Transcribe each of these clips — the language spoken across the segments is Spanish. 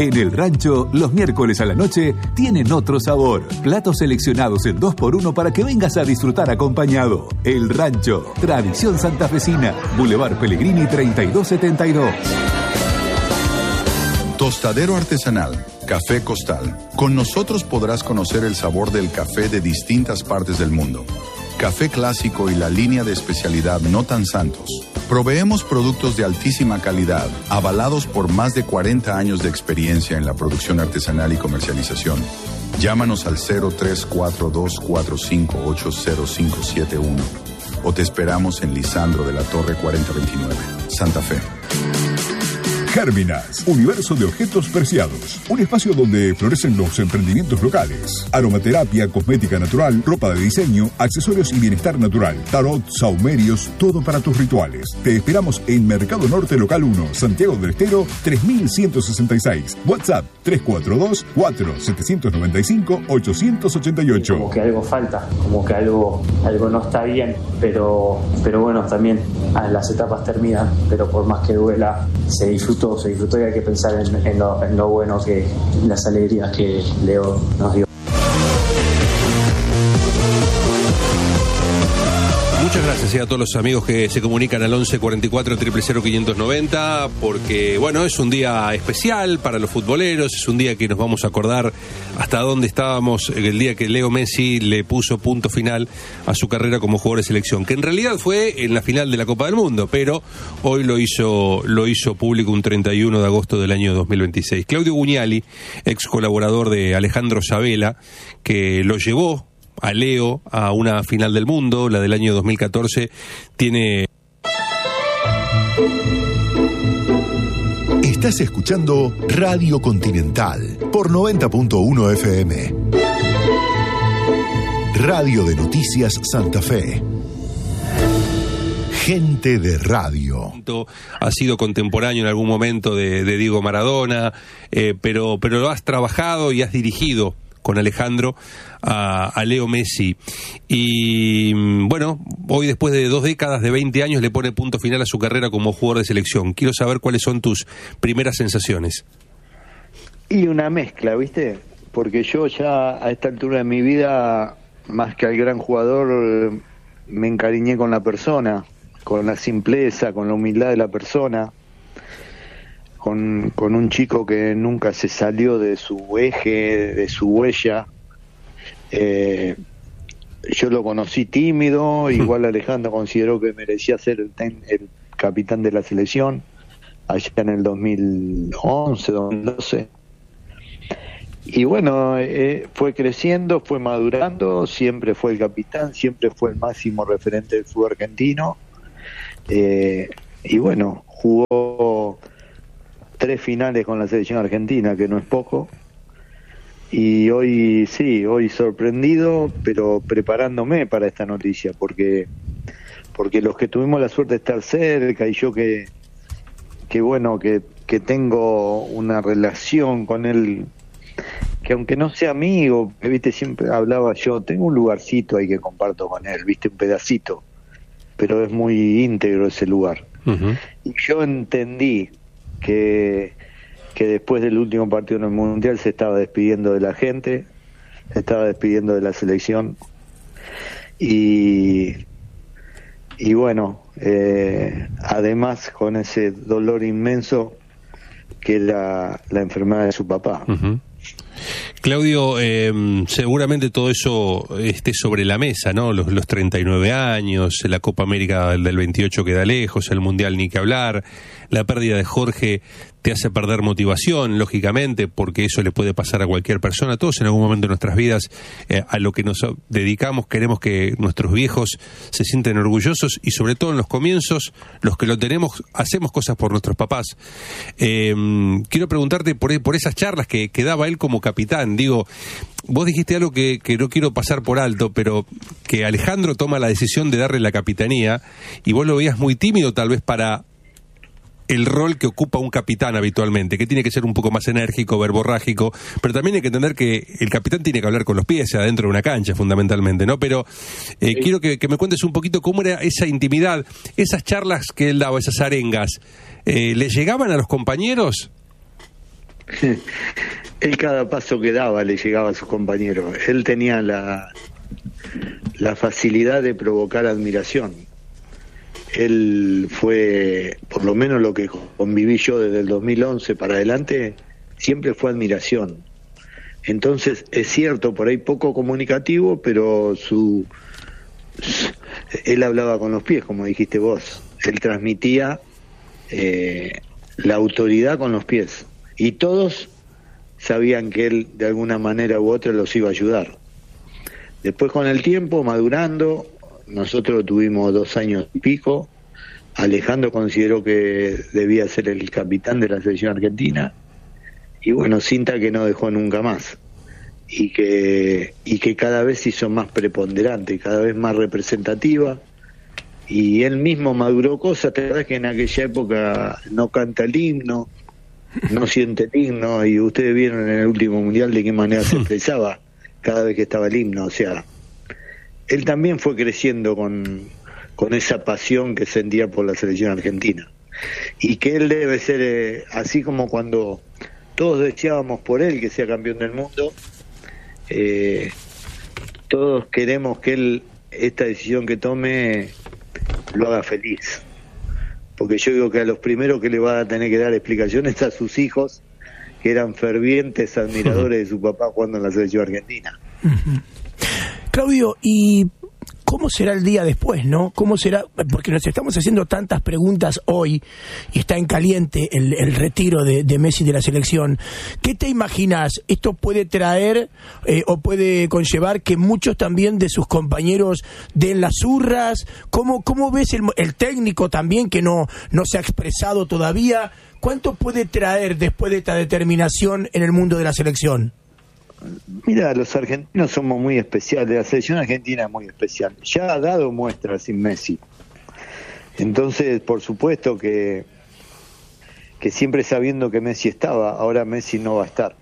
En El Rancho, los miércoles a la noche tienen otro sabor. Platos seleccionados en 2x1 para que vengas a disfrutar acompañado. El Rancho, tradición santafesina. Boulevard Pellegrini 3272. Tostadero artesanal, Café Costal. Con nosotros podrás conocer el sabor del café de distintas partes del mundo. Café clásico y la línea de especialidad No Tan Santos. Proveemos productos de altísima calidad, avalados por más de 40 años de experiencia en la producción artesanal y comercialización. Llámanos al 034245800571 o te esperamos en Lisandro de la Torre 4029, Santa Fe. Gérminas, universo de objetos preciados. Un espacio donde florecen los emprendimientos locales. Aromaterapia, cosmética natural, ropa de diseño, accesorios y bienestar natural. Tarot, saumerios, todo para tus rituales. Te esperamos en Mercado Norte Local 1, Santiago del Estero, 3166. WhatsApp 342-4795-888. Como que algo falta, como que algo no está bien, pero bueno, también las etapas terminan, pero por más que duela, se disfrutó y hay que pensar en lo bueno, que las alegrías que Leo nos dio. Muchas gracias a todos los amigos que se comunican al 11 44 000 590, porque bueno, es un día especial para los futboleros, es un día que nos vamos a acordar hasta dónde estábamos el día que Leo Messi le puso punto final a su carrera como jugador de selección, que en realidad fue en la final de la Copa del Mundo, pero hoy lo hizo público un 31 de agosto del año 2026. Claudio Gugnali, ex colaborador de Alejandro Sabela, que lo llevó a Leo a una final del mundo, la del año 2014, tiene... Estás escuchando Radio Continental por 90.1 FM. Radio de Noticias Santa Fe. Gente de radio. Ha sido contemporáneo en algún momento de Diego Maradona, pero lo has trabajado y has dirigido con Alejandro a Leo Messi. Y bueno, hoy después de 2 décadas, de 20 años, le pone punto final a su carrera como jugador de selección. Quiero saber cuáles son tus primeras sensaciones. Y una mezcla, ¿viste? Porque yo ya a esta altura de mi vida, más que al gran jugador, me encariñé con la persona, con la simpleza, con la humildad de la persona. Con un chico que nunca se salió de su eje, de su huella. Yo lo conocí tímido, igual Alejandro consideró que merecía ser el capitán de la selección, allá en el 2011, 2012. Y bueno, fue creciendo, fue madurando, siempre fue el capitán, siempre fue el máximo referente del fútbol argentino. Y bueno, jugó 3 finales con la selección argentina, que no es poco, y hoy sorprendido, pero preparándome para esta noticia, porque los que tuvimos la suerte de estar cerca, y yo que tengo una relación con él, que aunque no sea amigo, viste, siempre hablaba yo, tengo un lugarcito ahí que comparto con él, viste, un pedacito, pero es muy íntegro ese lugar. Uh-huh. Y yo entendí que después del último partido en el Mundial se estaba despidiendo de la gente, se estaba despidiendo de la selección, y bueno, además con ese dolor inmenso que era la enfermedad de su papá. Uh-huh. Claudio, seguramente todo eso esté sobre la mesa, ¿no? Los 39 años, la Copa América del 28 queda lejos, el Mundial ni que hablar, la pérdida de Jorge te hace perder motivación, lógicamente, porque eso le puede pasar a cualquier persona. Todos en algún momento de nuestras vidas, a lo que nos dedicamos, queremos que nuestros viejos se sienten orgullosos, y sobre todo en los comienzos, los que lo tenemos, hacemos cosas por nuestros papás. Quiero preguntarte por esas charlas que daba él como capitán. Digo, vos dijiste algo que no quiero pasar por alto, pero que Alejandro toma la decisión de darle la capitanía, y vos lo veías muy tímido tal vez para el rol que ocupa un capitán habitualmente, que tiene que ser un poco más enérgico, verborrágico, pero también hay que entender que el capitán tiene que hablar con los pies adentro de una cancha, fundamentalmente, ¿no? Pero quiero que me cuentes un poquito cómo era esa intimidad, esas charlas que él daba, esas arengas, ¿le llegaban a los compañeros? Él cada paso que daba le llegaba a sus compañeros. Él tenía la facilidad de provocar admiración. Él fue, por lo menos lo que conviví yo desde el 2011 para adelante, siempre fue admiración. Entonces, es cierto, por ahí poco comunicativo, pero él hablaba con los pies, como dijiste vos. Él transmitía la autoridad con los pies. Y todos sabían que él, de alguna manera u otra, los iba a ayudar. Después, con el tiempo, madurando, nosotros tuvimos 2 años y pico. Alejandro consideró que debía ser el capitán de la selección argentina. Y bueno, cinta que no dejó nunca más. Y que cada vez se hizo más preponderante, cada vez más representativa. Y él mismo maduró cosas. Te verdad que en aquella época no canta el himno, no siente el himno, y ustedes vieron en el último mundial de qué manera se expresaba cada vez que estaba el himno. O sea, él también fue creciendo con esa pasión que sentía por la selección argentina, y que él debe ser así como cuando todos deseábamos por él que sea campeón del mundo, todos queremos que él, esta decisión que tome, lo haga feliz, porque yo digo que a los primeros que le va a tener que dar explicaciones a sus hijos, que eran fervientes admiradores de su papá jugando en la selección argentina. Claudio, ¿y cómo será el día después, no? ¿Cómo será? Porque nos estamos haciendo tantas preguntas hoy y está en caliente el retiro de Messi de la selección. ¿Qué te imaginas? ¿Esto puede traer o puede conllevar que muchos también de sus compañeros den las hurras? ¿Cómo ves el técnico también, que no se ha expresado todavía? ¿Cuánto puede traer después de esta determinación en el mundo de la selección? Mira, los argentinos somos muy especiales, la selección argentina es muy especial, ya ha dado muestras sin Messi. Entonces, por supuesto que siempre sabiendo que Messi estaba, ahora Messi no va a estar.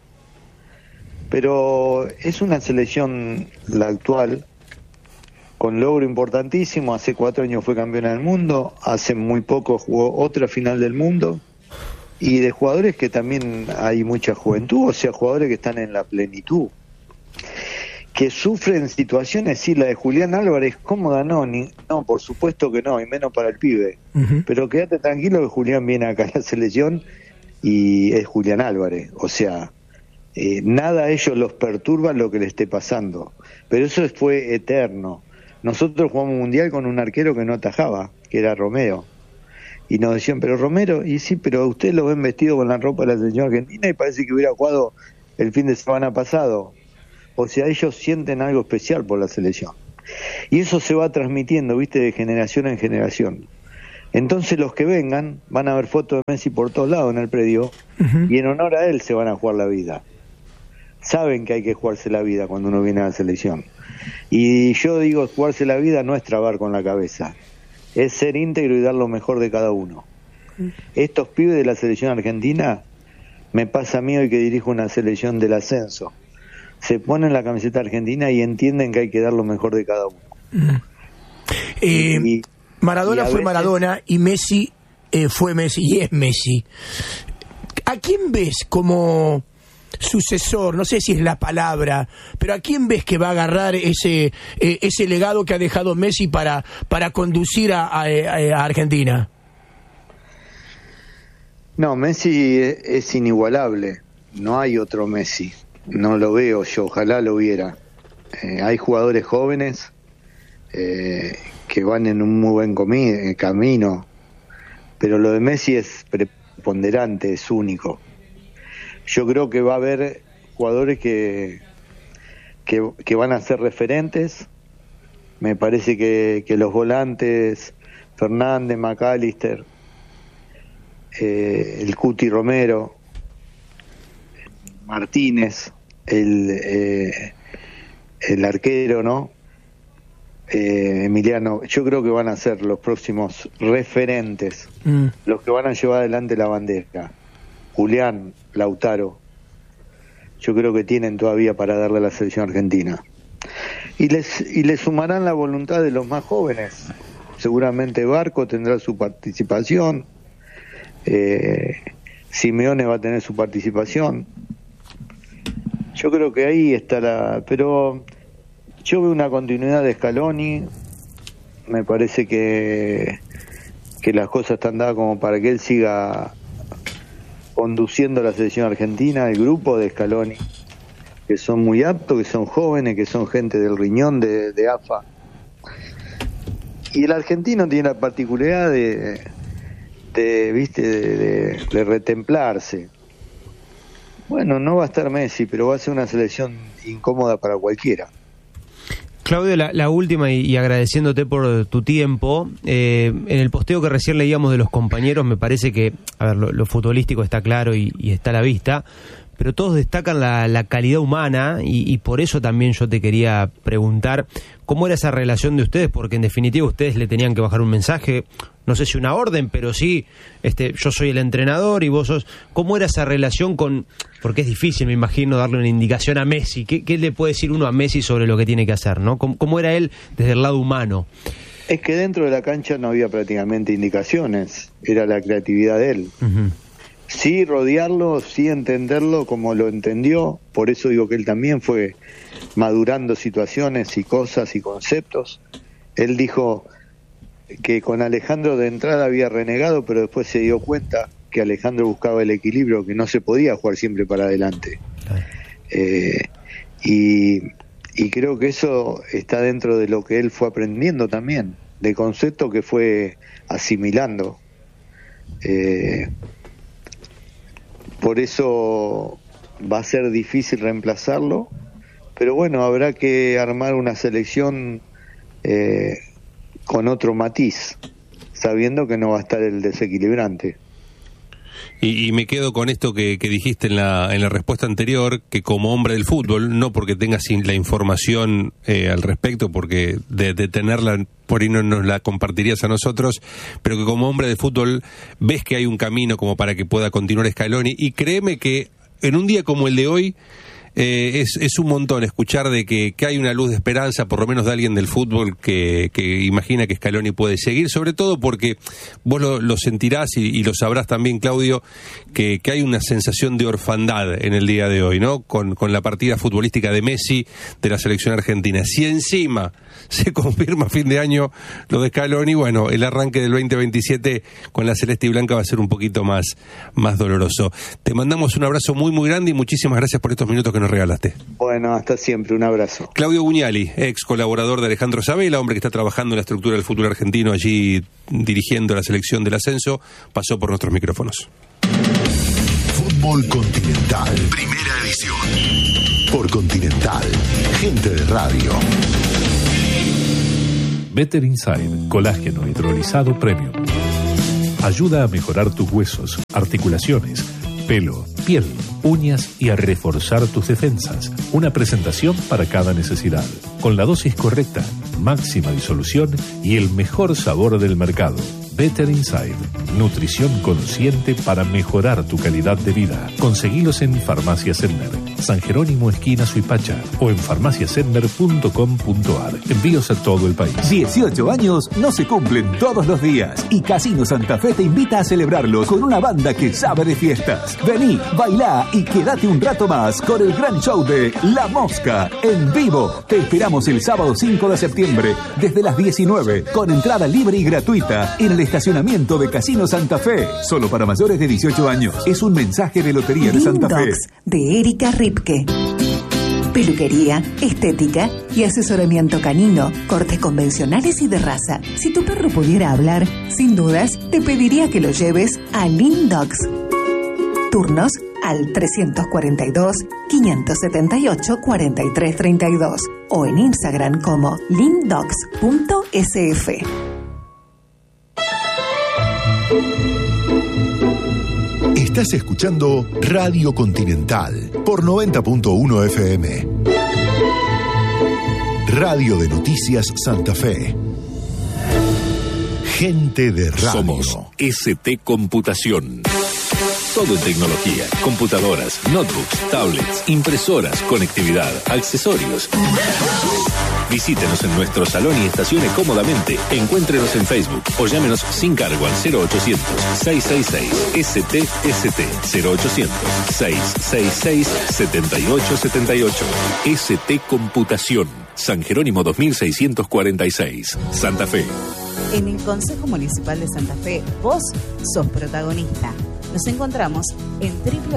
Pero es una selección, la actual, con logro importantísimo. Hace 4 años fue campeona del mundo, hace muy poco jugó otra final del mundo. Y de jugadores que también hay mucha juventud, o sea, jugadores que están en la plenitud, que sufren situaciones, sí, la de Julián Álvarez, cómoda no, por supuesto que no, y menos para el pibe. Pero quédate tranquilo que Julián viene acá a la selección y es Julián Álvarez, o sea, nada a ellos los perturba lo que le esté pasando, pero eso fue eterno. Nosotros jugamos un mundial con un arquero que no atajaba, que era Romero. Y nos decían, pero Romero, y sí, pero ustedes lo ven vestido con la ropa de la selección argentina y parece que hubiera jugado el fin de semana pasado. O sea, ellos sienten algo especial por la selección. Y eso se va transmitiendo, viste, de generación en generación. Entonces los que vengan van a ver fotos de Messi por todos lados en el predio, y en honor a él se van a jugar la vida. Saben que hay que jugarse la vida cuando uno viene a la selección. Y yo digo, jugarse la vida no es trabar con la cabeza, es ser íntegro y dar lo mejor de cada uno. Estos pibes de la selección argentina, me pasa a mí hoy que dirijo una selección del ascenso, se ponen la camiseta argentina y entienden que hay que dar lo mejor de cada uno. Maradona fue Maradona y Messi fue Messi y es Messi. ¿A quién ves como sucesor? No sé si es la palabra, pero ¿a quién ves que va a agarrar ese legado que ha dejado Messi para conducir a Argentina? No, Messi es inigualable, no hay otro Messi, no lo veo yo, ojalá lo viera. Hay jugadores jóvenes que van en un muy buen camino, pero lo de Messi es preponderante, es único. Yo creo que va a haber jugadores que van a ser referentes. Me parece que los volantes, Fernández, McAllister, el Cuti Romero, Martínez, el arquero, ¿no? Emiliano, yo creo que van a ser los próximos referentes, los que van a llevar adelante la bandera. Julián, Lautaro, yo creo que tienen todavía para darle a la selección argentina. Y les sumarán la voluntad de los más jóvenes. Seguramente Barco tendrá su participación. Simeone va a tener su participación. Yo creo que ahí está pero yo veo una continuidad de Scaloni. Me parece que las cosas están dadas como para que él siga conduciendo la selección argentina, el grupo de Scaloni, que son muy aptos, que son jóvenes, que son gente del riñón de AFA. Y el argentino tiene la particularidad de retemplarse. Bueno, no va a estar Messi, pero va a ser una selección incómoda para cualquiera. Claudio, la última, y agradeciéndote por tu tiempo, en el posteo que recién leíamos de los compañeros, me parece que, a ver, lo futbolístico está claro y está a la vista, pero todos destacan la calidad humana, y por eso también yo te quería preguntar cómo era esa relación de ustedes, porque en definitiva ustedes le tenían que bajar un mensaje, no sé si una orden, pero sí, yo soy el entrenador y vos sos... ¿Cómo era esa relación porque es difícil, me imagino, darle una indicación a Messi? ¿Qué le puede decir uno a Messi sobre lo que tiene que hacer, ¿no? ¿Cómo era él desde el lado humano? Es que dentro de la cancha no había prácticamente indicaciones, era la creatividad de él. Uh-huh. Sí rodearlo, sí entenderlo como lo entendió, por eso digo que él también fue madurando situaciones y cosas y conceptos. Él dijo que con Alejandro de entrada había renegado, pero después se dio cuenta que Alejandro buscaba el equilibrio, que no se podía jugar siempre para adelante. Claro. Y creo que eso está dentro de lo que él fue aprendiendo también, de concepto que fue asimilando. Por eso va a ser difícil reemplazarlo, pero bueno, habrá que armar una selección con otro matiz, sabiendo que no va a estar el desequilibrante. Y me quedo con esto que dijiste en la respuesta anterior, que como hombre del fútbol, no porque tengas la información al respecto, porque de tenerla por ahí no nos la compartirías a nosotros, pero que como hombre del fútbol ves que hay un camino como para que pueda continuar Scaloni, y créeme que en un día como el de hoy es un montón escuchar de que hay una luz de esperanza, por lo menos de alguien del fútbol que imagina que Scaloni puede seguir, sobre todo porque vos lo sentirás y lo sabrás también, Claudio, que hay una sensación de orfandad en el día de hoy, ¿no? Con la partida futbolística de Messi de la selección argentina. Si encima se confirma a fin de año lo de Scaloni, bueno, el arranque del 2027 con la celeste y blanca va a ser un poquito más doloroso. Te mandamos un abrazo muy muy grande y muchísimas gracias por estos minutos que nos regalaste. Bueno, hasta siempre, un abrazo. Claudio Gugnali, ex colaborador de Alejandro Sabela, hombre que está trabajando en la estructura del fútbol argentino, allí dirigiendo la selección del ascenso, pasó por nuestros micrófonos. Fútbol Continental, primera edición. Por Continental, gente de radio. Better Inside, colágeno hidrolizado premium. Ayuda a mejorar tus huesos, articulaciones, pelo, piel, uñas y a reforzar tus defensas. Una presentación para cada necesidad. Con la dosis correcta, máxima disolución y el mejor sabor del mercado. Better Inside. Nutrición consciente para mejorar tu calidad de vida. Conseguilos en Farmacia Senner, San Jerónimo esquina Suipacha, o en farmaciasenner.com.ar. Envíos a todo el país. 18 años no se cumplen todos los días, y Casino Santa Fe te invita a celebrarlos con una banda que sabe de fiestas. Vení, bailá y quédate un rato más con el gran show de La Mosca en vivo. Te esperamos el sábado 5 de septiembre desde las 19 con entrada libre y gratuita en el estacionamiento de Casino Santa Fe. Solo para mayores de 18 años. Es un mensaje de Lotería de Santa Fe. De Erika Ripke. Peluquería, estética y asesoramiento canino, cortes convencionales y de raza. Si tu perro pudiera hablar, sin dudas, te pediría que lo lleves a Lean Dogs. Turnos al 342-578-4332 o en Instagram como leandogs.sf. Estás escuchando Radio Continental por 90.1 FM. Radio de Noticias Santa Fe. Gente de radio. Somos ST Computación. Todo en tecnología, computadoras, notebooks, tablets, impresoras, conectividad, accesorios. Visítenos en nuestro salón y estacione cómodamente. Encuéntrenos en Facebook o llámenos sin cargo al 0800-666-STST. 0800-666-7878. ST Computación. San Jerónimo 2646. Santa Fe. En el Consejo Municipal de Santa Fe, vos sos protagonista. Nos encontramos en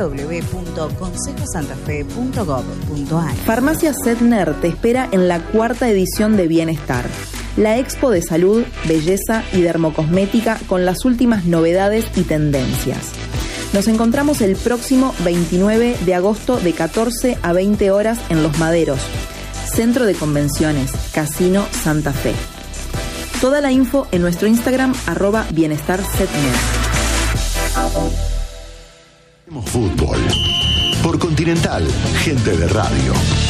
www.consejosantafe.gov.ar. Farmacia Setner te espera en la 4ª edición de Bienestar, la expo de salud, belleza y dermocosmética con las últimas novedades y tendencias. Nos encontramos el próximo 29 de agosto de 14 a 20 horas en Los Maderos, Centro de Convenciones, Casino Santa Fe. Toda la info en nuestro Instagram @bienestarsetner. Fútbol. Por Continental, gente de radio.